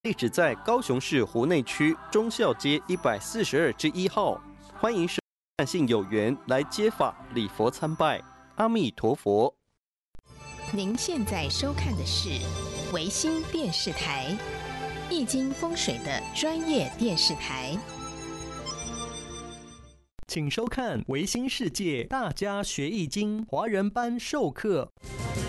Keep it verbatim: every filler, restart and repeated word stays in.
地址在高雄市湖内区忠孝街一百四十二之一号。欢迎善信有缘来接法礼佛参拜。阿弥陀佛。 您现在收看的是维新电视台，易经风水的专业电视台。 请收看维新世界大家学易经华人班授课。